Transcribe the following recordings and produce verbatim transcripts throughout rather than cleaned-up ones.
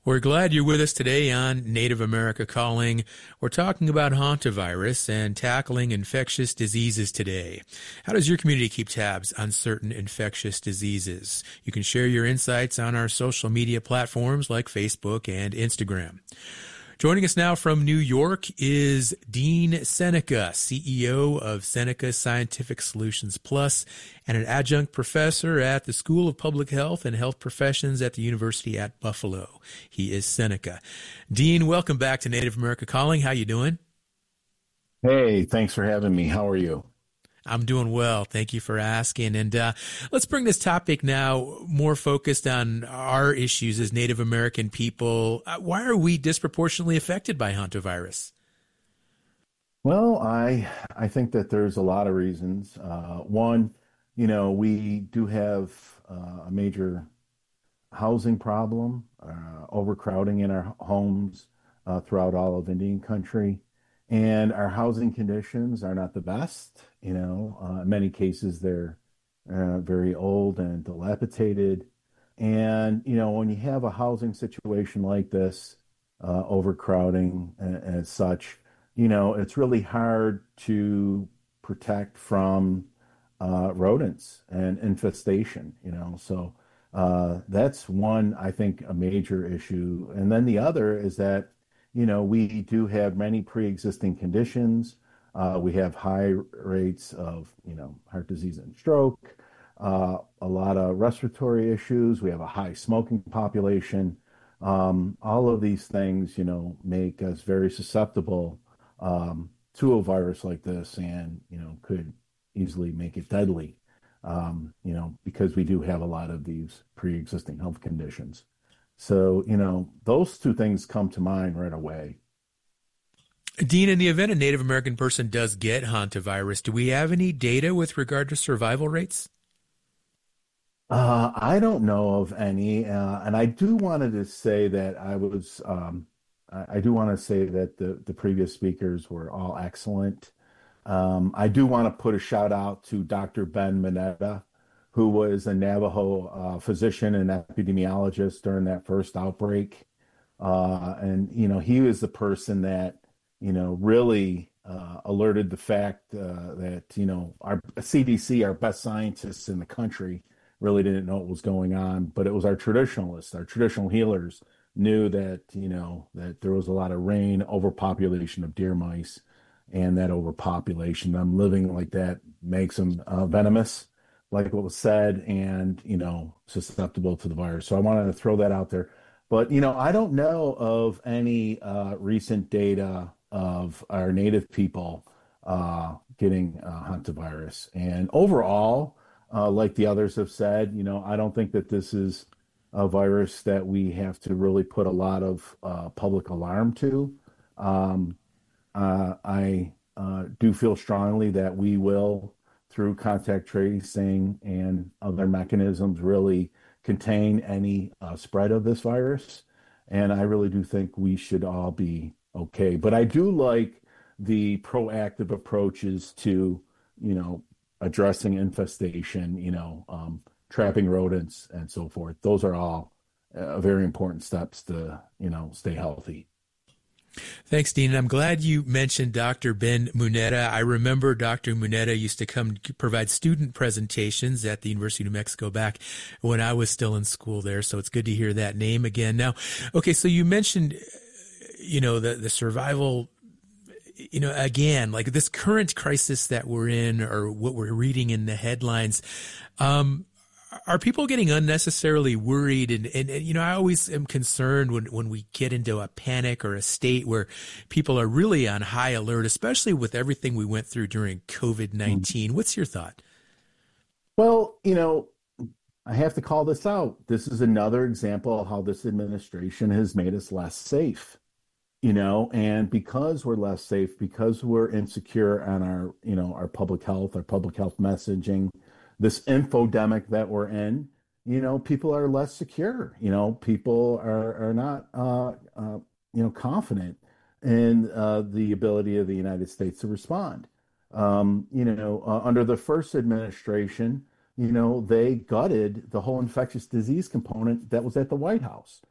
We're glad you're with us today on Native America Calling. We're talking about hantavirus and tackling infectious diseases today. How does your community keep tabs on certain infectious diseases? You can share your insights on our social media platforms like Facebook and Instagram. Joining us now from New York is Dean Seneca, C E O of Seneca Scientific Solutions Plus, and an adjunct professor at the School of Public Health and Health Professions at the University at Buffalo. He is Seneca. Dean, welcome back to Native America Calling. How you doing? Hey, thanks for having me. How are you? I'm doing well. Thank you for asking. And uh, let's bring this topic now more focused on our issues as Native American people. Uh, why are we disproportionately affected by hantavirus? Well, I I think that there's a lot of reasons. Uh, one, you know, we do have uh, a major housing problem, uh, overcrowding in our homes uh, throughout all of Indian country. And our housing conditions are not the best. You know, uh, in many cases, they're uh, very old and dilapidated. And, you know, when you have a housing situation like this, uh, overcrowding and, as such, you know, it's really hard to protect from uh, rodents and infestation, you know. So uh, that's one, I think, a major issue. And then the other is that you know, we do have many pre-existing conditions. Uh, we have high rates of, you know, heart disease and stroke, uh, a lot of respiratory issues. We have a high smoking population. Um, all of these things, you know, make us very susceptible um, to a virus like this and, you know, could easily make it deadly, um, you know, because we do have a lot of these pre-existing health conditions. So, you know, those two things come to mind right away. Dean, in the event a Native American person does get hantavirus, do we have any data with regard to survival rates? Uh, I don't know of any. Uh, and I do wanted to say that I was, um, I, I do want to say that the, the previous speakers were all excellent. Um, I do want to put a shout out to Doctor Ben Mineta, who was a Navajo uh, physician and epidemiologist during that first outbreak. Uh, and, you know, he was the person that, you know, really uh, alerted the fact uh, that, you know, our C D C, our best scientists in the country, really didn't know what was going on. But it was our traditionalists, our traditional healers knew that, you know, that there was a lot of rain, overpopulation of deer mice, and that overpopulation, them living like that makes them uh, venomous, like what was said, and, you know, susceptible to the virus. So I wanted to throw that out there. But, you know, I don't know of any uh, recent data of our native people uh, getting uh, hantavirus. And overall, uh, like the others have said, you know, I don't think that this is a virus that we have to really put a lot of uh, public alarm to. Um, uh, I uh, do feel strongly that we will, through contact tracing and other mechanisms, really contain any uh, spread of this virus. And I really do think we should all be okay. But I do like the proactive approaches to, you know, addressing infestation, you know, um, trapping rodents and so forth. Those are all uh, very important steps to, you know, stay healthy. Thanks, Dean. And I'm glad you mentioned Doctor Ben Mineta. I remember Doctor Mineta used to come provide student presentations at the University of New Mexico back when I was still in school there. So it's good to hear that name again. Now, okay, so you mentioned, you know, the, the survival, you know, again, like this current crisis that we're in or what we're reading in the headlines. Um, Are people getting unnecessarily worried? And, and, and, you know, I always am concerned when, when we get into a panic or a state where people are really on high alert, especially with everything we went through during COVID nineteen. Mm-hmm. What's your thought? Well, you know, I have to call this out. This is another example of how this administration has made us less safe, you know, and because we're less safe, because we're insecure on our, you know, our public health, our public health messaging, this infodemic that we're in, you know, people are less secure. You know, people are are not, uh, uh, you know, confident in uh, the ability of the United States to respond. Um, you know, uh, under the first administration, you know, they gutted the whole infectious disease component that was at the White House.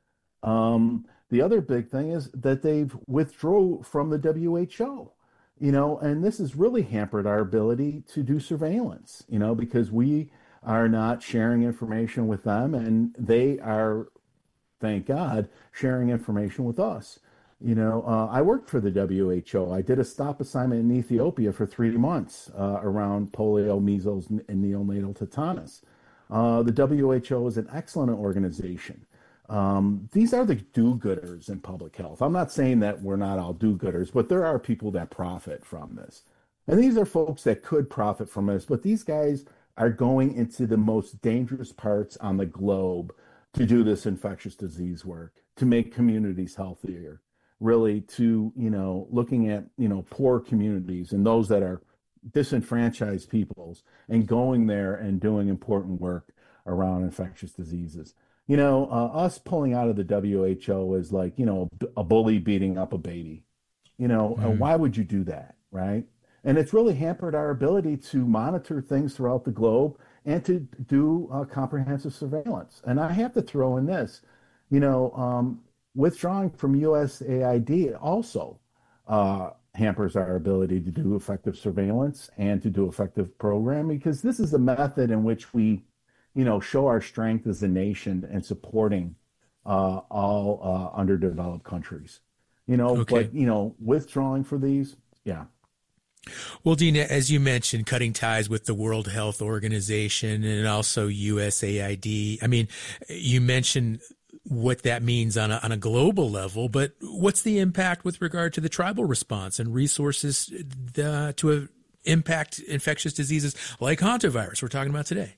Um, the other big thing is that they've withdrew from the W H O, you know, and this has really hampered our ability to do surveillance, you know, because we are not sharing information with them and they are, thank God, sharing information with us. You know, uh, I worked for the W H O. I did a stop assignment in Ethiopia for three months uh, around polio, measles, and neonatal tetanus. Uh, the W H O is an excellent organization. Um, these are the do-gooders in public health. I'm not saying that we're not all do-gooders, but there are people that profit from this. And these are folks that could profit from this, but these guys are going into the most dangerous parts on the globe to do this infectious disease work, to make communities healthier, really to, you know, looking at, you know, poor communities and those that are disenfranchised peoples and going there and doing important work around infectious diseases. You know, uh, us pulling out of the W H O is like, you know, a bully beating up a baby. You know, uh, Mm. why would you do that, right? And it's really hampered our ability to monitor things throughout the globe and to do uh, comprehensive surveillance. And I have to throw in this, you know, um, withdrawing from U S A I D also uh, hampers our ability to do effective surveillance and to do effective programming because this is a method in which we, you know, show our strength as a nation and supporting uh, all uh, underdeveloped countries. You know, Okay. but you know, withdrawing for these, yeah. Well, Dean, as you mentioned, cutting ties with the World Health Organization and also U S A I D. I mean, you mentioned what that means on a, on a global level, but what's the impact with regard to the tribal response and resources uh, to uh, impact infectious diseases like hantavirus we're talking about today?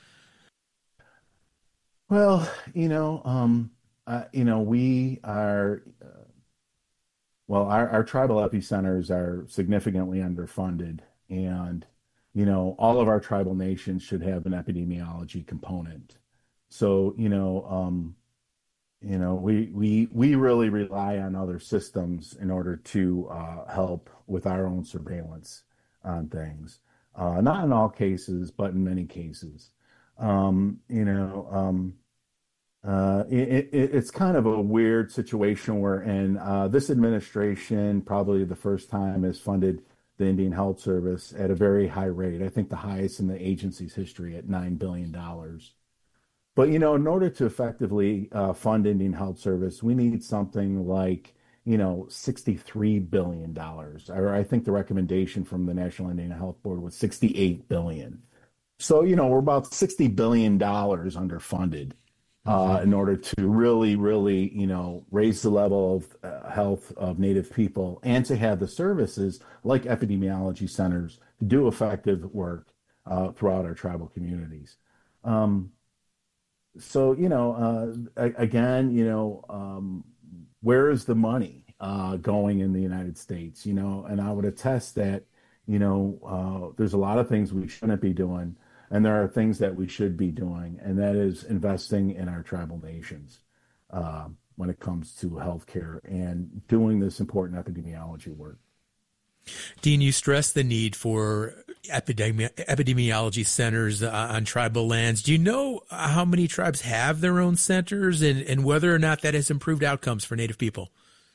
Well, you know, um, uh, you know, we are well, our, our tribal epicenters are significantly underfunded, and you know, all of our tribal nations should have an epidemiology component. So, you know, um, you know, we we we really rely on other systems in order to uh, help with our own surveillance on things. Uh, not in all cases, but in many cases. Um, you know, um, uh, it, it, it's kind of a weird situation where, in uh, this administration, probably the first time, has funded the Indian Health Service at a very high rate. I think the highest in the agency's history at nine billion dollars. But, you know, in order to effectively uh, fund Indian Health Service, we need something like, you know, sixty-three billion dollars. Or I think the recommendation from the National Indian Health Board was sixty-eight billion dollars. So, you know, we're about sixty billion dollars underfunded uh, Mm-hmm. in order to really, really, you know, raise the level of uh, health of Native people and to have the services like epidemiology centers to do effective work uh, throughout our tribal communities. Um, so, you know, uh, again, you know, um, where is the money uh, going in the United States? You know, and I would attest that, you know, uh, there's a lot of things we shouldn't be doing, and there are things that we should be doing, and that is investing in our tribal nations uh, when it comes to healthcare and doing this important epidemiology work. Dean, you stressed the need for epidemi- epidemiology centers uh, on tribal lands. Do you know how many tribes have their own centers and, and whether or not that has improved outcomes for Native people?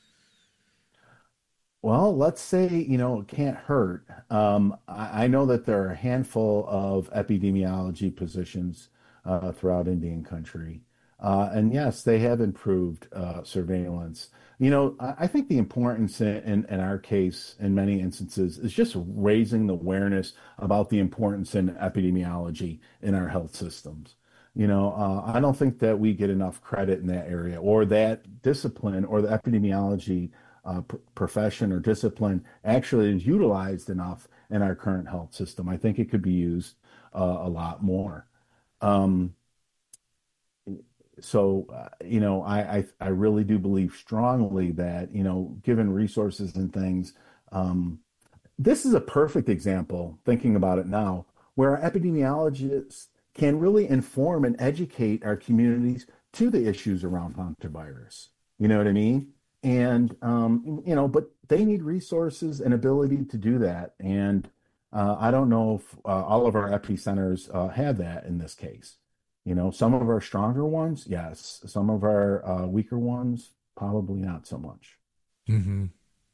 Well, let's say, you know, it can't hurt. Um, I, I know that there are a handful of epidemiology positions uh, throughout Indian country. Uh, and yes, they have improved uh, surveillance. You know, I, I think the importance in, in, in our case, in many instances, is just raising the awareness about the importance in epidemiology in our health systems. You know, uh, I don't think that we get enough credit in that area or that discipline or the epidemiology uh, pr- profession or discipline actually is utilized enough in our current health system. I think it could be used uh, a lot more. Um, so, uh, you know, I, I I really do believe strongly that, you know, given resources and things, um, this is a perfect example, thinking about it now, where our epidemiologists can really inform and educate our communities to the issues around hantavirus. You know what I mean? And, um, you know, but they need resources and ability to do that. And uh, I don't know if uh, all of our epicenters uh, have that in this case. You know, some of our stronger ones, yes. Some of our uh, weaker ones, probably not so much. Hmm.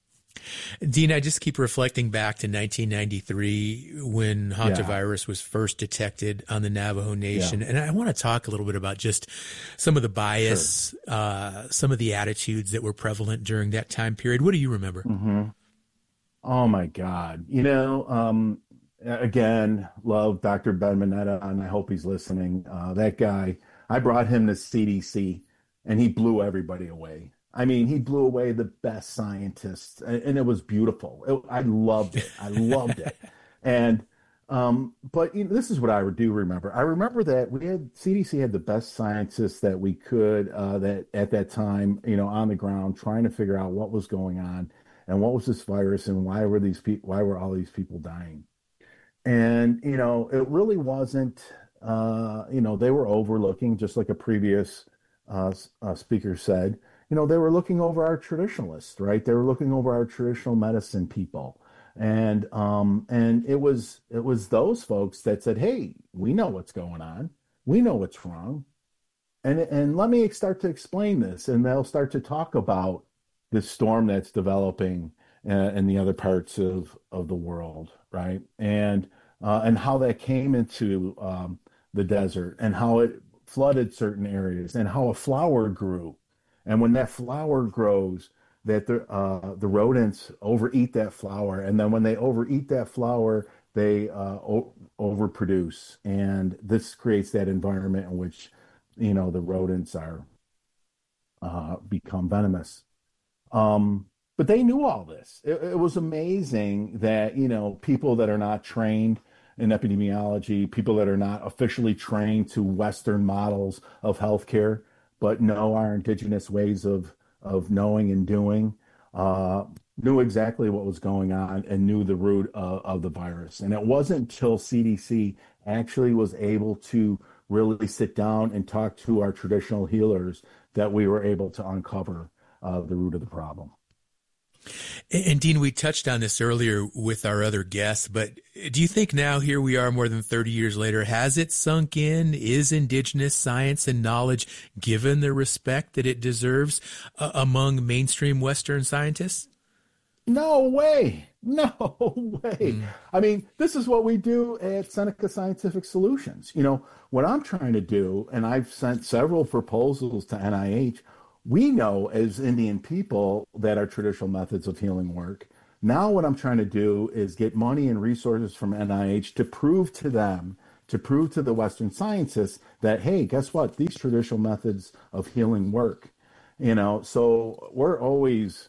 Dean, I just keep reflecting back to nineteen ninety-three when Yeah, hantavirus was first detected on the Navajo yeah, Nation. And I want to talk a little bit about just some of the sure. bias, uh, some of the attitudes that were prevalent during that time period. What do you remember? Hmm. Oh my God. You know, um, again, love doctor Ben Mineta, and I hope he's listening. Uh, that guy, I brought him to C D C and he blew everybody away. I mean, he blew away the best scientists, and, and it was beautiful. It, I loved it. I loved it. And, um, but you know, this is what I do remember. I remember that we had C D C had the best scientists that we could uh, that at that time, you know, on the ground trying to figure out what was going on and what was this virus and why were these people why were all these people dying. And you know it really wasn't uh you know they were overlooking, just like a previous uh, uh speaker said, you know they were looking over our traditionalists, right? They were looking over our traditional medicine people. And um and it was it was those folks that said, hey, we know what's going on, we know what's wrong, and and let me start to explain this, and they'll start to talk about this storm that's developing uh, in the other parts of of the world, right? And uh, and how that came into um, the desert, and how it flooded certain areas, and how a flower grew, and when that flower grows, that the uh, the rodents overeat that flower, and then when they overeat that flower, they uh, o- overproduce, and this creates that environment in which you know the rodents are uh, become venomous. Um, but they knew all this. It, it was amazing that you know people that are not trained in epidemiology, people that are not officially trained to Western models of healthcare, but know our indigenous ways of of knowing and doing, uh, knew exactly what was going on and knew the root of, of the virus. And it wasn't until C D C actually was able to really sit down and talk to our traditional healers that we were able to uncover uh, the root of the problem. And Dean, we touched on this earlier with our other guests, but do you think now, here we are more than thirty years later, has it sunk in? Is indigenous science and knowledge given the respect that it deserves uh, among mainstream Western scientists? No way. No way. Mm. I mean, this is what we do at Seneca Scientific Solutions. You know, what I'm trying to do, and I've sent several proposals to N I H, we know as Indian people that our traditional methods of healing work. Now, what I'm trying to do is get money and resources from N I H to prove to them, to prove to the Western scientists that, hey, guess what? These traditional methods of healing work. You know, so we're always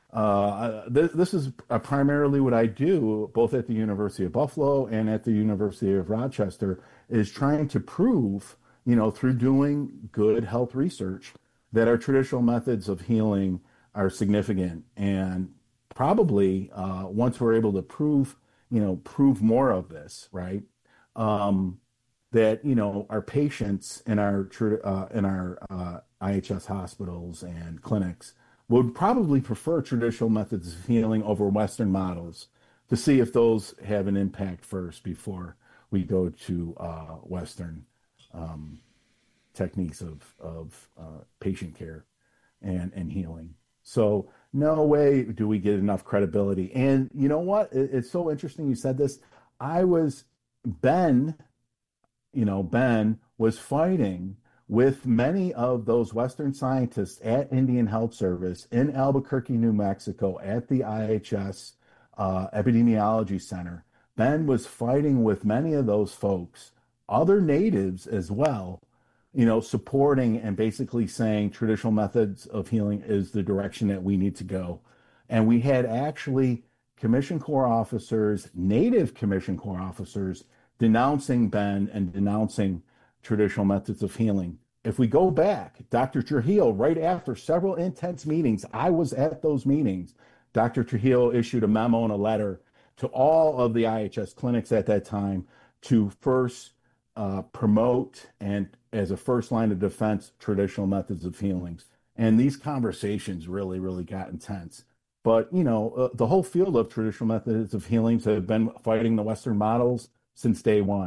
uh, this, this is uh, primarily what I do, both at the University of Buffalo and at the University of Rochester, is trying to prove, you know, through doing good health research, that our traditional methods of healing are significant. And probably uh, once we're able to prove, you know, prove more of this, right? Um, that you know our patients in our uh, in our uh, I H S hospitals and clinics would probably prefer traditional methods of healing over Western models, to see if those have an impact first before we go to uh, Western um, techniques of of uh, patient care and and healing. So no way do we get enough credibility. And you know what? It, it's so interesting you said this. I was Ben you know, Ben was fighting with many of those Western scientists at Indian Health Service in Albuquerque, New Mexico, at the I H S uh, Epidemiology Center. Ben was fighting with many of those folks, other natives as well, you know, supporting and basically saying traditional methods of healing is the direction that we need to go. And we had actually Commission Corps officers, native Commission Corps officers, denouncing Ben and denouncing traditional methods of healing. If we go back, Doctor Trujillo, right after several intense meetings, I was at those meetings. Doctor Trujillo issued a memo and a letter to all of the I H S clinics at that time to first uh, promote and, as a first line of defense, traditional methods of healings. And these conversations really, really got intense. But, you know, uh, the whole field of traditional methods of healings have been fighting the Western models since day one.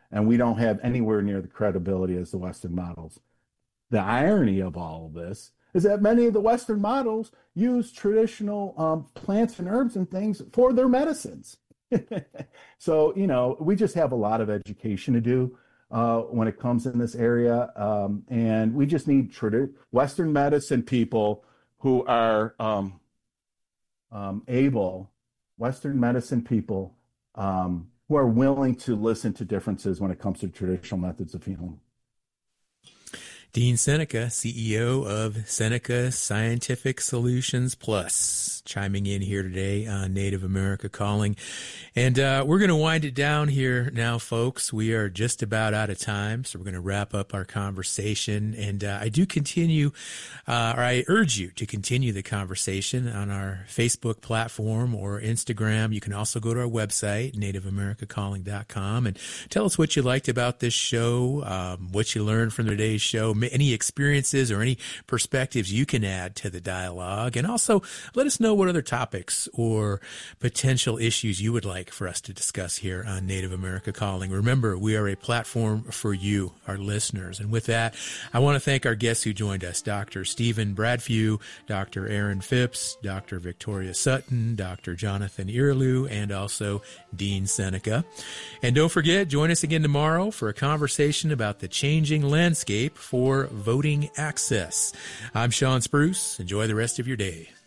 and we don't have anywhere near the credibility as the Western models. The irony of all of this is that many of the Western models use traditional um, plants and herbs and things for their medicines. So, you know, we just have a lot of education to do uh, when it comes in this area. Um, and we just need tradi- Western medicine people who are um, um, able, Western medicine people um, who are willing to listen to differences when it comes to traditional methods of healing. Dean Seneca, C E O of Seneca Scientific Solutions Plus, chiming in here today on Native America Calling. And uh, we're going to wind it down here now, folks. We are just about out of time, so we're going to wrap up our conversation. And uh, I do continue, uh, or I urge you to continue the conversation on our Facebook platform or Instagram. You can also go to our website, native america calling dot com, and tell us what you liked about this show, um, what you learned from today's show, any experiences or any perspectives you can add to the dialogue. And also let us know what other topics or potential issues you would like for us to discuss here on Native America Calling. Remember, we are a platform for you, our listeners. And with that, I want to thank our guests who joined us, Doctor Stephen Bradfew, Doctor Aaron Phipps, Doctor Victoria Sutton, Doctor Jonathan Irlew, and also Dean Seneca. And don't forget, join us again tomorrow for a conversation about the changing landscape for voting access. I'm Sean Spruce. Enjoy the rest of your day.